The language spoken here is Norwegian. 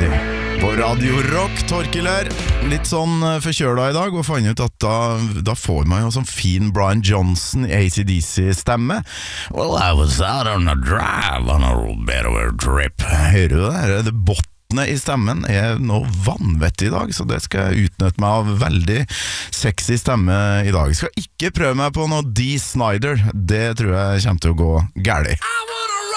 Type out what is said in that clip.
AC/DC på Radio Rock. Torkil her, litt sånn forkjøla I dag, og fant ut at da får man jo sånn fin Brian Johnson AC/DC-stemme. Well, I was out on a drive on a bit of a trip. Hører du det? Det bottene I stemmen noe vanvettig I dag, så det skal jeg utnytte meg av. Veldig sexy stemme I dag. Jeg skal ikke prøve meg på noe Dee Snider. Det tror jeg kommer til å gå gærlig.